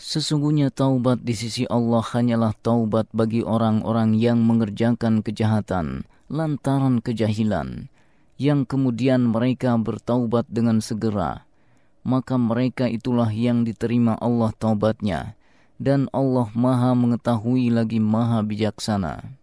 Sesungguhnya taubat di sisi Allah hanyalah taubat bagi orang-orang yang mengerjakan kejahatan lantaran kejahilan, yang kemudian mereka bertaubat dengan segera. Maka mereka itulah yang diterima Allah taubatnya, dan Allah Maha mengetahui lagi Maha bijaksana.